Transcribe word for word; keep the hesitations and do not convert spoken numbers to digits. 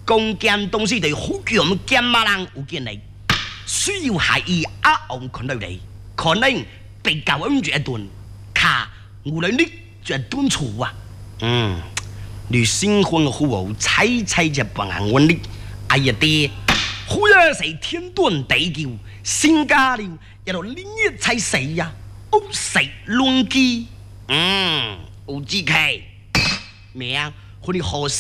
公件东西对好强剑马人有见嚟，需要下意阿昂看到你，可能被教恩住一頓，卡無論你就頓錯啊，嗯，你新婚好好，猜猜就幫人揾你，哎呀爹，好呀是天斷地叫，先家了，一路連一齊死呀，屋食亂機，嗯，有志氣，命，佢哋何